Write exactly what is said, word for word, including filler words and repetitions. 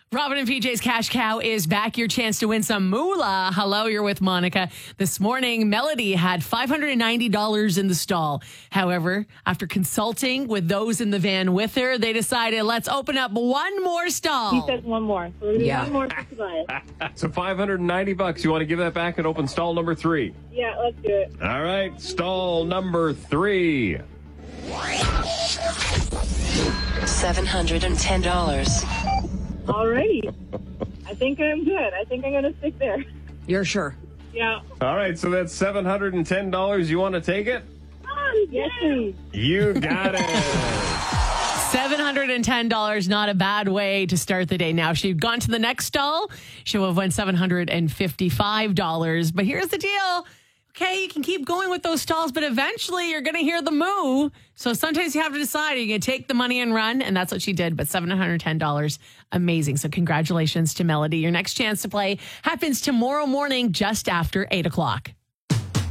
Robin and P J's Cash Cow is back. Your chance to win some moolah. Hello, you're with Monica. This morning, Melody had five hundred ninety dollars in the stall. However, after consulting with those in the van with her, they decided, let's open up one more stall. He says one more. So we're going to Yeah. do one more for Tobias. So five hundred ninety bucks. You want to give that back and open stall number three? Yeah, let's do it. All right, stall number three. seven hundred ten dollars. Alrighty. I think I'm good. I think I'm going to stick there. You're sure? Yeah. All right, so that's seven hundred ten dollars. You want to take it? Oh, yes, please. You got it. seven hundred ten dollars, not a bad way to start the day. Now, if she'd gone to the next stall, she would have won seven hundred fifty-five dollars. But here's the deal. Okay, you can keep going with those stalls, but eventually you're going to hear the moo. So sometimes you have to decide, are you going to take the money and run? And that's what she did. But seven hundred ten dollars, amazing. So congratulations to Melody. Your next chance to play happens tomorrow morning just after eight o'clock.